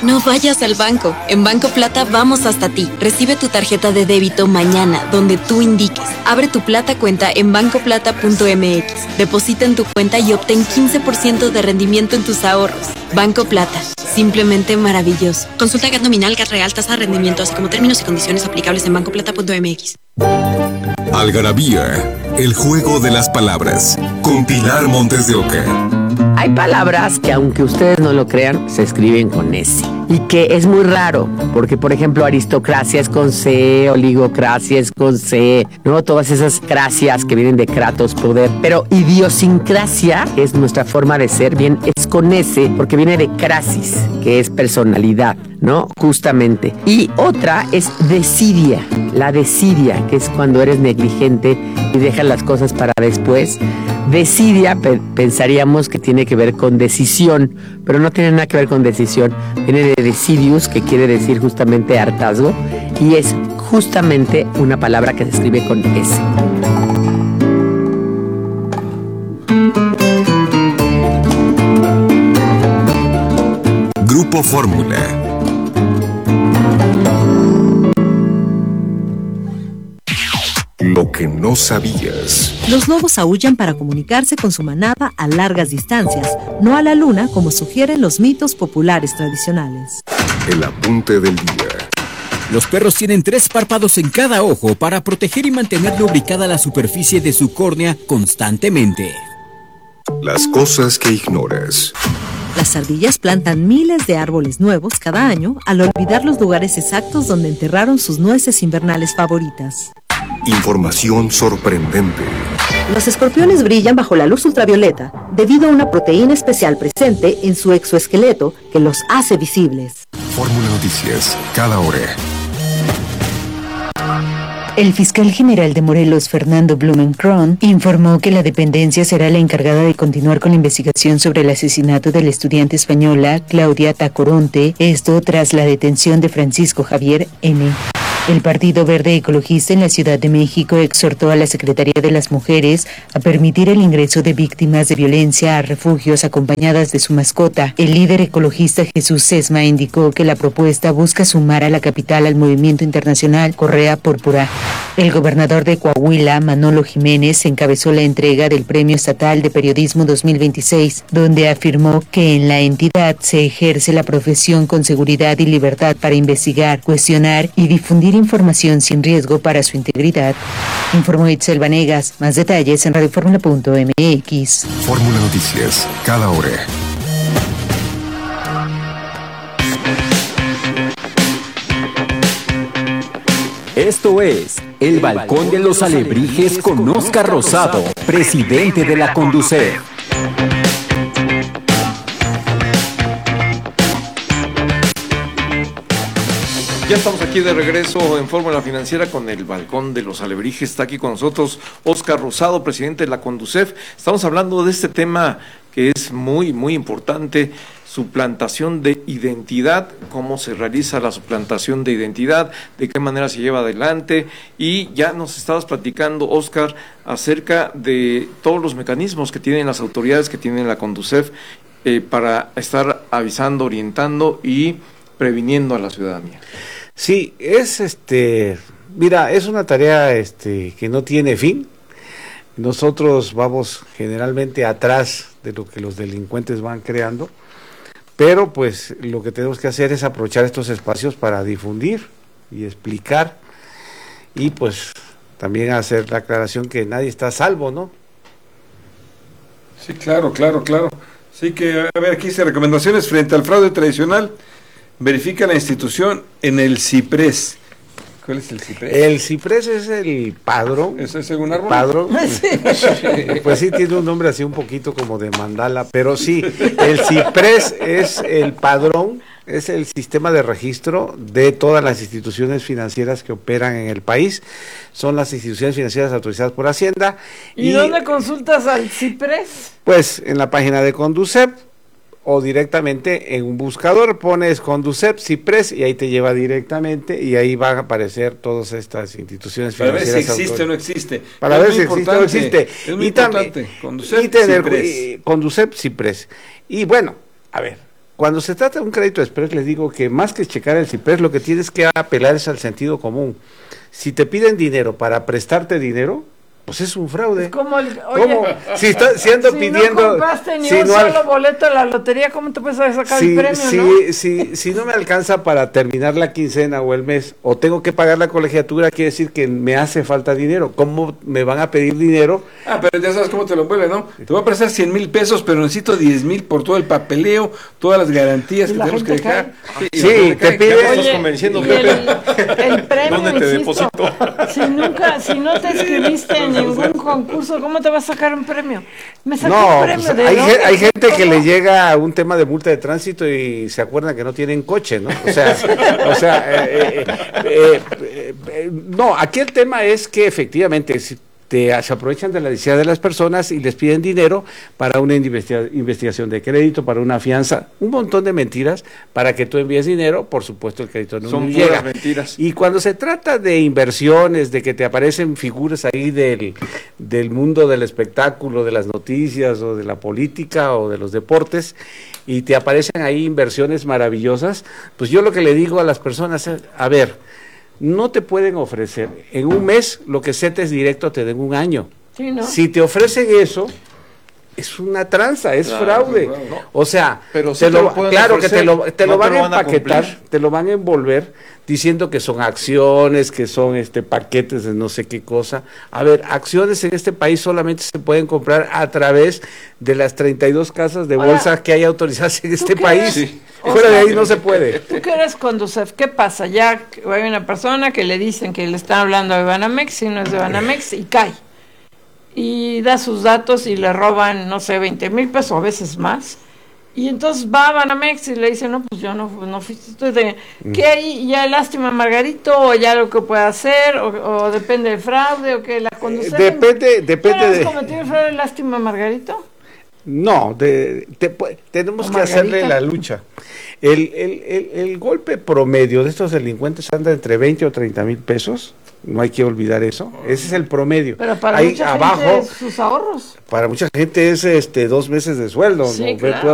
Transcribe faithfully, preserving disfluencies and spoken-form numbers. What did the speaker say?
No vayas al banco. En Banco Plata vamos hasta ti. Recibe tu tarjeta de débito mañana, donde tú indiques. Abre tu Plata cuenta en banco plata punto m x. Deposita en tu cuenta y obtén quince por ciento de rendimiento en tus ahorros. Banco Plata. Simplemente maravilloso. Consulta G A T nominal, G A T real, tasa de rendimiento, así como términos y condiciones aplicables en banco plata punto m x. Algarabía, el juego de las palabras, con Pilar Montes de Oca. Hay palabras que, aunque ustedes no lo crean, se escriben con S. Y que es muy raro, porque, por ejemplo, aristocracia es con C, oligocracia es con C, ¿no? Todas esas cracias que vienen de kratos, poder. Pero idiosincrasia es nuestra forma de ser, bien, es con S, porque viene de crasis, que es personalidad, ¿no? Justamente. Y otra es desidia, la desidia, que es cuando eres negligente y dejas las cosas para después. Desidia, pe- pensaríamos que tiene que ver con decisión, pero no tiene nada que ver con decisión. Viene de decidius, que quiere decir justamente hartazgo, y es justamente una palabra que se escribe con S. Grupo Fórmula. Lo que no sabías. Los lobos aúllan para comunicarse con su manada a largas distancias, no a la luna como sugieren los mitos populares tradicionales. El apunte del día. Los perros tienen tres párpados en cada ojo para proteger y mantener lubricada la superficie de su córnea constantemente. Las cosas que ignoras. Las ardillas plantan miles de árboles nuevos cada año al olvidar los lugares exactos donde enterraron sus nueces invernales favoritas. Información sorprendente. Los escorpiones brillan bajo la luz ultravioleta debido a una proteína especial presente en su exoesqueleto que los hace visibles. Fórmula Noticias, cada hora. El fiscal general de Morelos, Fernando Blumenkron, informó que la dependencia será la encargada de continuar con la investigación sobre el asesinato de la estudiante española Claudia Tacoronte, esto tras la detención de Francisco Javier N. El Partido Verde Ecologista en la Ciudad de México exhortó a la Secretaría de las Mujeres a permitir el ingreso de víctimas de violencia a refugios acompañadas de su mascota. El líder ecologista Jesús Sesma indicó que la propuesta busca sumar a la capital al movimiento internacional Correa Púrpura. El gobernador de Coahuila, Manolo Jiménez, encabezó la entrega del Premio Estatal de Periodismo dos mil veintiséis, donde afirmó que en la entidad se ejerce la profesión con seguridad y libertad para investigar, cuestionar y difundir información sin riesgo para su integridad. Informó Itzel Vanegas. Más detalles en radio fórmula punto m x. Fórmula Noticias, cada hora. Esto es El Balcón de los Alebrijes con Óscar Rosado, presidente de la Conducef. Ya estamos aquí de regreso en Fórmula Financiera con el Balcón de los Alebrijes. Está aquí con nosotros Óscar Rosado, presidente de la Conducef. Estamos hablando de este tema que es muy, muy importante, suplantación de identidad, cómo se realiza la suplantación de identidad, de qué manera se lleva adelante. Y ya nos estabas platicando, Óscar, acerca de todos los mecanismos que tienen las autoridades, que tienen la Conducef, eh, para estar avisando, orientando y previniendo a la ciudadanía. Sí, es este, mira, es una tarea este que no tiene fin. Nosotros vamos generalmente atrás de lo que los delincuentes van creando, pero pues lo que tenemos que hacer es aprovechar estos espacios para difundir y explicar y pues también hacer la aclaración que nadie está a salvo, ¿no? Sí, claro, claro, claro. Sí que, a ver, aquí dice recomendaciones frente al fraude tradicional. Verifica la institución en el CIPRES. ¿Cuál es el CIPRES? El CIPRES es el padrón. ¿Eso es según árbol? Padrón. Pues sí, tiene un nombre así un poquito como de mandala, pero sí, el CIPRES es el padrón, es el sistema de registro de todas las instituciones financieras que operan en el país. Son las instituciones financieras autorizadas por Hacienda. ¿Y, ¿Y dónde consultas al CIPRES? Pues en la página de Conducef, o directamente en un buscador pones Conducef, CIPRES y ahí te lleva directamente y ahí van a aparecer todas estas instituciones para financieras. Para ver si existe o no existe. Para es ver si existe o no existe. Es muy y importante. También, Conducef, y tener, CIPRES. Conducef, CIPRES. Y bueno, a ver, cuando se trata de un crédito express, les digo que más que checar el CIPRES, lo que tienes que apelar es al sentido común. Si te piden dinero para prestarte dinero, pues es un fraude. Es como el, oye, ¿Cómo? Si, está, si ando si pidiendo... no compraste ni si un no solo al... boleto de la lotería, ¿cómo te puedes sacar si, el premio, si, no? si, si no me alcanza para terminar la quincena o el mes, o tengo que pagar la colegiatura, quiere decir que me hace falta dinero. ¿Cómo me van a pedir dinero? Ah, pero ya sabes cómo te lo envuelve, ¿no? Te voy a prestar cien mil pesos, pero necesito diez mil por todo el papeleo, todas las garantías que tenemos que dejar. Sí, sí te piden... Ya me estás convenciendo, Pepe. El, el premio, ¿Dónde te insisto, deposito? Si nunca, si no te inscribiste en ningún concurso, ¿cómo te vas a sacar un premio? Me saqué No, un premio pues, de hay, dónde, hay gente ¿cómo? que le llega un tema de multa de tránsito y se acuerdan que no tienen coche, ¿no? O sea, o sea, eh, eh, eh, eh, eh, no, aquí el tema es que efectivamente si te, se aprovechan de la necesidad de las personas y les piden dinero para una investiga, investigación de crédito, para una fianza, un montón de mentiras para que tú envíes dinero, por supuesto el crédito no Son llega. puras mentiras. Y cuando se trata de inversiones, de que te aparecen figuras ahí del, del mundo del espectáculo, de las noticias o de la política o de los deportes, y te aparecen ahí inversiones maravillosas, pues yo lo que le digo a las personas es, a ver, no te pueden ofrecer en un mes lo que setes directo te den un año. Sí, ¿no? Si te ofrecen eso, es una tranza, es Claro, fraude. claro, no. O sea, Pero sí te te lo- lo pueden claro ofrecer, que te lo, te no lo te van lo a van a empaquetar, cumplir. te lo van a envolver diciendo que son acciones, que son este paquetes de no sé qué cosa. A ver, acciones en este país solamente se pueden comprar a través de las treinta y dos casas de Ahora, bolsa que hay autorizadas en este qué país. eres? Sí. Fuera de ahí no se puede. ¿Tú qué eres Conducef? ¿Qué pasa? Ya hay una persona que le dicen que le están hablando de Banamex y no es de Banamex y cae. Y da sus datos y le roban, no sé, veinte mil pesos, a veces más. Y entonces va a Banamex y le dice, no, pues yo no, no fuiste de... ¿Qué hay? ¿Ya lástima Margarito? ¿O ya lo que puede hacer? ¿O, o depende del fraude? ¿O que la Conducef? Depende, depende ¿Has de... cometido el fraude lástima Margarito? No, de, te pu- tenemos ¿O que Margarita? hacerle la lucha. El, el, el, el golpe promedio de estos delincuentes anda entre veinte o treinta mil pesos. No hay que olvidar eso. Ese es el promedio. Pero para Ahí mucha abajo, gente es sus ahorros. para mucha gente es este dos meses de sueldo. Sí, ¿no? Ve, claro. puede